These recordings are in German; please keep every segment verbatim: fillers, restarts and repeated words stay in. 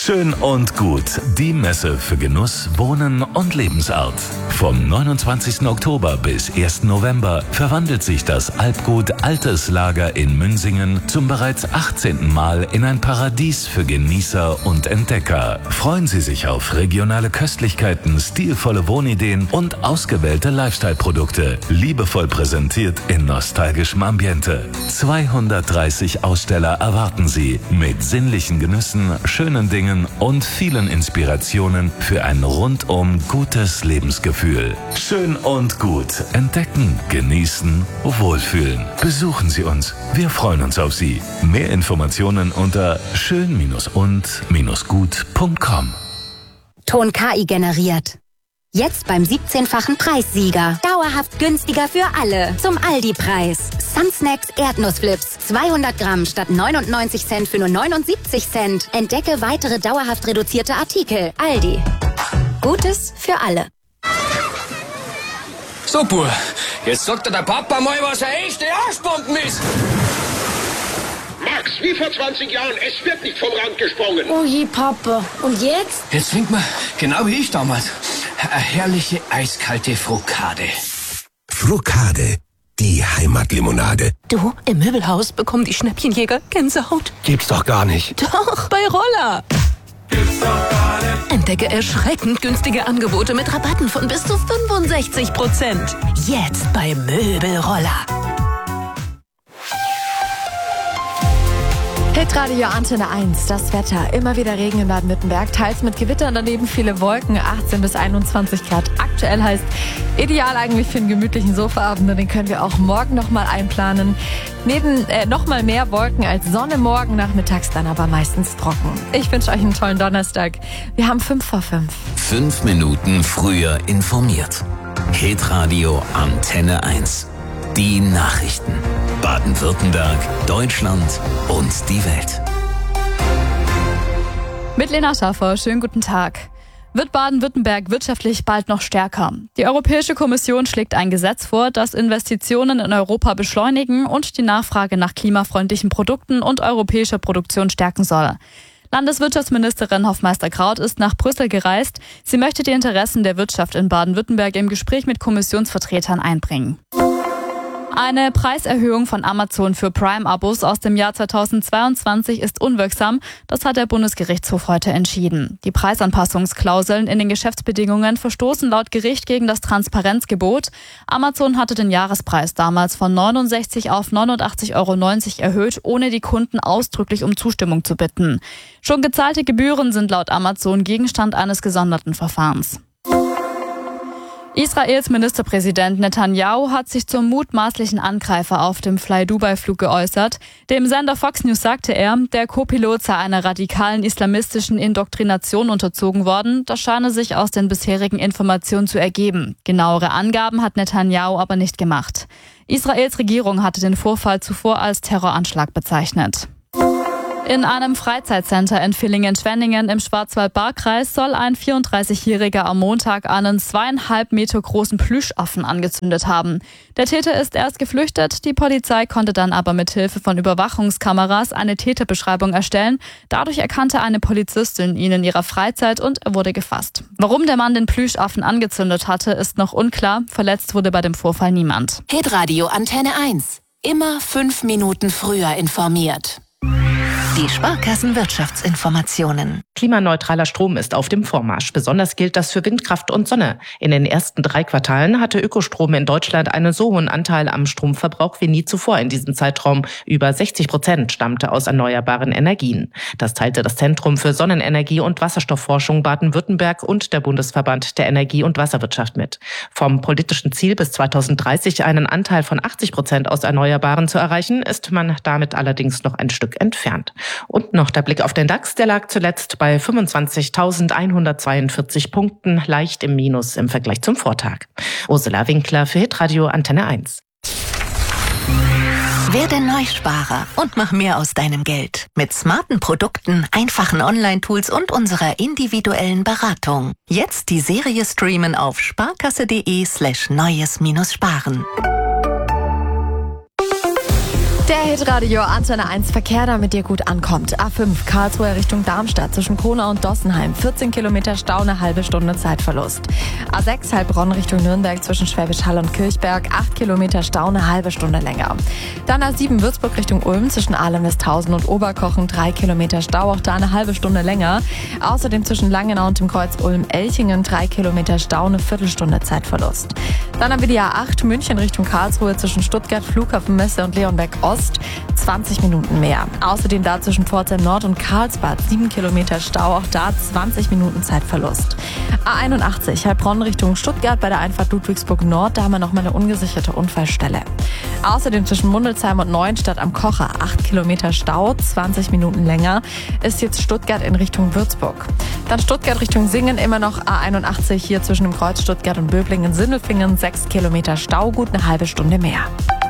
Schön und gut. Die Messe für Genuss, Wohnen und Lebensart. Vom neunundzwanzigsten Oktober bis ersten November verwandelt sich das Alpgut Altes Lager in Münsingen zum bereits achtzehnten Mal in ein Paradies für Genießer und Entdecker. Freuen Sie sich auf regionale Köstlichkeiten, stilvolle Wohnideen und ausgewählte Lifestyle-Produkte, liebevoll präsentiert in nostalgischem Ambiente. zweihundertdreißig Aussteller erwarten Sie mit sinnlichen Genüssen, schönen Dingen und vielen Inspirationen für ein rundum gutes Lebensgefühl. Schön und gut. Entdecken, genießen, wohlfühlen. Besuchen Sie uns. Wir freuen uns auf Sie. Mehr Informationen unter schön und gut punkt com. Ton K I generiert. Jetzt beim siebzehnfachen Preissieger. Dauerhaft günstiger für alle. Zum Aldi-Preis. Sunsnacks Erdnussflips. zweihundert Gramm statt neunundneunzig Cent für nur neunundsiebzig Cent. Entdecke weitere dauerhaft reduzierte Artikel. Aldi. Gutes für alle. So, Bub, jetzt sagt dir der Papa mal, was eine echte Arschbomben ist. Max, wie vor zwanzig Jahren, es wird nicht vom Rand gesprungen. Oh je, Papa. Und jetzt? Jetzt trinkt man, genau wie ich damals, eine herrliche eiskalte Frukade. Frukade, die Heimatlimonade. Du, im Möbelhaus bekommen die Schnäppchenjäger Gänsehaut. Gibt's doch gar nicht. Doch, bei Roller. Gibt's doch gar nicht. Entdecke erschreckend günstige Angebote mit Rabatten von bis zu fünfundsechzig Prozent. Jetzt bei Möbelroller. Hitradio Antenne eins, das Wetter. Immer wieder Regen in Baden-Württemberg, teils mit Gewittern, daneben viele Wolken, achtzehn bis einundzwanzig Grad. Aktuell heißt ideal eigentlich für einen gemütlichen Sofaabend, und den können wir auch morgen nochmal einplanen. Neben äh, nochmal mehr Wolken als Sonne morgen nachmittags, dann aber meistens trocken. Ich wünsche euch einen tollen Donnerstag. Wir haben fünf vor fünf. Fünf Minuten früher informiert. Hitradio Antenne eins. Die Nachrichten. Baden-Württemberg, Deutschland und die Welt. Mit Lena Schaffer, schönen guten Tag. Wird Baden-Württemberg wirtschaftlich bald noch stärker? Die Europäische Kommission schlägt ein Gesetz vor, das Investitionen in Europa beschleunigen und die Nachfrage nach klimafreundlichen Produkten und europäischer Produktion stärken soll. Landeswirtschaftsministerin Hofmeister-Kraut ist nach Brüssel gereist. Sie möchte die Interessen der Wirtschaft in Baden-Württemberg im Gespräch mit Kommissionsvertretern einbringen. Eine Preiserhöhung von Amazon für Prime-Abos aus dem Jahr zweitausendzweiundzwanzig ist unwirksam. Das hat der Bundesgerichtshof heute entschieden. Die Preisanpassungsklauseln in den Geschäftsbedingungen verstoßen laut Gericht gegen das Transparenzgebot. Amazon hatte den Jahrespreis damals von neunundsechzig auf neunundachtzig Euro neunzig erhöht, ohne die Kunden ausdrücklich um Zustimmung zu bitten. Schon gezahlte Gebühren sind laut Amazon Gegenstand eines gesonderten Verfahrens. Israels Ministerpräsident Netanyahu hat sich zum mutmaßlichen Angreifer auf dem Fly-Dubai-Flug geäußert. Dem Sender Fox News sagte er, der Co-Pilot sei einer radikalen islamistischen Indoktrination unterzogen worden. Das scheine sich aus den bisherigen Informationen zu ergeben. Genauere Angaben hat Netanyahu aber nicht gemacht. Israels Regierung hatte den Vorfall zuvor als Terroranschlag bezeichnet. In einem Freizeitcenter in Villingen-Schwenningen im Schwarzwald-Baar-Kreis soll ein vierunddreißigjähriger am Montag einen zweieinhalb Meter großen Plüschaffen angezündet haben. Der Täter ist erst geflüchtet, die Polizei konnte dann aber mit Hilfe von Überwachungskameras eine Täterbeschreibung erstellen. Dadurch erkannte eine Polizistin ihn in ihrer Freizeit und er wurde gefasst. Warum der Mann den Plüschaffen angezündet hatte, ist noch unklar. Verletzt wurde bei dem Vorfall niemand. Hitradio Antenne eins. Immer fünf Minuten früher informiert. Die Sparkassen-Wirtschaftsinformationen. Klimaneutraler Strom ist auf dem Vormarsch. Besonders gilt das für Windkraft und Sonne. In den ersten drei Quartalen hatte Ökostrom in Deutschland einen so hohen Anteil am Stromverbrauch wie nie zuvor in diesem Zeitraum. Über sechzig Prozent stammte aus erneuerbaren Energien. Das teilte das Zentrum für Sonnenenergie und Wasserstoffforschung Baden-Württemberg und der Bundesverband der Energie- und Wasserwirtschaft mit. Vom politischen Ziel bis zweitausenddreißig einen Anteil von achtzig Prozent aus Erneuerbaren zu erreichen, ist man damit allerdings noch ein Stück entfernt. Und noch der Blick auf den DAX, der lag zuletzt bei fünfundzwanzigtausendeinhundertzweiundvierzig Punkten, leicht im Minus im Vergleich zum Vortag. Ursula Winkler für Hitradio Antenne eins. Werde Neusparer und mach mehr aus deinem Geld. Mit smarten Produkten, einfachen Online-Tools und unserer individuellen Beratung. Jetzt die Serie streamen auf sparkasse.de slash neues minus sparen. Der Der Hitradio Antenne eins Verkehr, damit ihr gut ankommt. A fünf Karlsruhe Richtung Darmstadt zwischen Kronau und Dossenheim. vierzehn Kilometer Stau, eine halbe Stunde Zeitverlust. A sechs Heilbronn Richtung Nürnberg zwischen Schwäbisch Hall und Kirchberg. acht Kilometer Stau, eine halbe Stunde länger. Dann A sieben Würzburg Richtung Ulm zwischen Ahlem-Westhausen und Oberkochen. drei Kilometer Stau, auch da eine halbe Stunde länger. Außerdem zwischen Langenau und dem Kreuz Ulm-Elchingen. drei Kilometer Stau, eine Viertelstunde Zeitverlust. Dann haben wir die A acht München Richtung Karlsruhe zwischen Stuttgart Flughafenmesse und Leonberg Ost. zwanzig Minuten mehr. Außerdem da zwischen Pforzheim Nord und Karlsbad sieben Kilometer Stau, auch da zwanzig Minuten Zeitverlust. A einundachtzig Heilbronn Richtung Stuttgart bei der Einfahrt Ludwigsburg Nord, da haben wir nochmal eine ungesicherte Unfallstelle. Außerdem zwischen Mundelsheim und Neuenstadt am Kocher acht Kilometer Stau, zwanzig Minuten länger, ist jetzt Stuttgart in Richtung Würzburg. Dann Stuttgart Richtung Singen, immer noch A einundachtzig hier zwischen dem Kreuz Stuttgart und Böblingen-Sindelfingen, sechs Kilometer Stau, gut eine halbe Stunde mehr.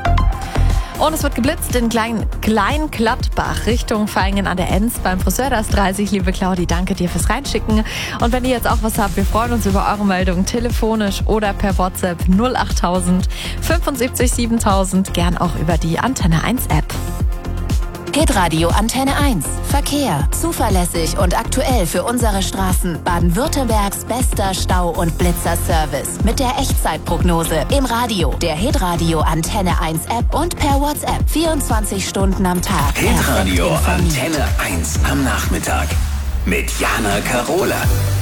Und es wird geblitzt in Klein, Klein-Gladbach Richtung Vaihingen an der Enz beim Friseur. Das dreißig. Liebe Claudi, danke dir fürs Reinschicken. Und wenn ihr jetzt auch was habt, wir freuen uns über eure Meldungen telefonisch oder per WhatsApp null achttausend fünfundsiebzig siebentausend, gern auch über die Antenne eins App. Hitradio Antenne eins. Verkehr. Zuverlässig und aktuell für unsere Straßen. Baden-Württembergs bester Stau- und Blitzerservice. Mit der Echtzeitprognose. Im Radio, der Hitradio Antenne eins App und per WhatsApp. vierundzwanzig Stunden am Tag. Hitradio Antenne eins am Nachmittag. Mit Jana Karola.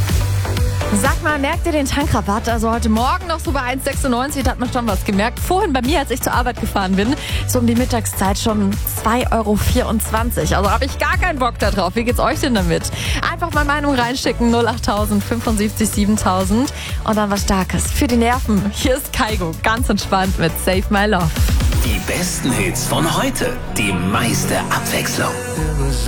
Sag mal, merkt ihr den Tankrabatt? Also heute Morgen noch so bei eins sechsundneunzig, da hat man schon was gemerkt. Vorhin bei mir, als ich zur Arbeit gefahren bin, so um die Mittagszeit schon zwei Euro vierundzwanzig. Also habe ich gar keinen Bock da drauf. Wie geht's euch denn damit? Einfach mal Meinung reinschicken, null achttausend fünfundsiebzig siebentausend. Und dann was Starkes für die Nerven. Hier ist Kaigo, ganz entspannt mit Save My Love. Die besten Hits von heute, die meiste Abwechslung.